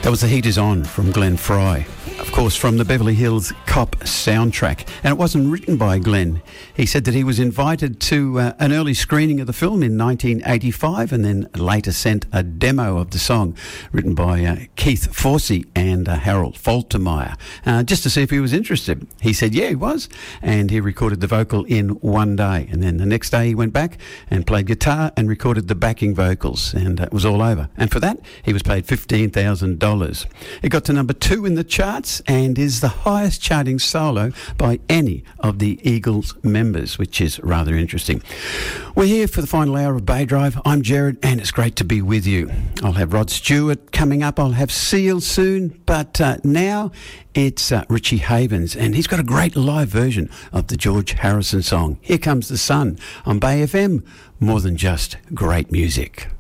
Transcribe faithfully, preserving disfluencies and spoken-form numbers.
That was The Heat Is On from Glenn Fry, of course from the Beverly Hills Cop soundtrack. And it wasn't written by Glenn. He said that he was invited to uh, an early screening of the film in nineteen eighty-five and then later sent a demo of the song written by uh, Keith Forsey and uh, Harold Faltermeyer, uh, just to see if he was interested. He said, yeah, he was. And he recorded the vocal in one day. And then the next day he went back and played guitar and recorded the backing vocals. And uh, it was all over. And for that, he was paid fifteen thousand dollars. It got to number two in the charts and is the highest charting solo by any of the Eagles members, which is rather interesting. We're here for the final hour of Bay Drive. I'm Jared, and it's great to be with you. I'll have Rod Stewart coming up. I'll have Seal soon, but uh, now it's uh, Richie Havens, and he's got a great live version of the George Harrison song, Here Comes the Sun, on Bay F M. More than just great music.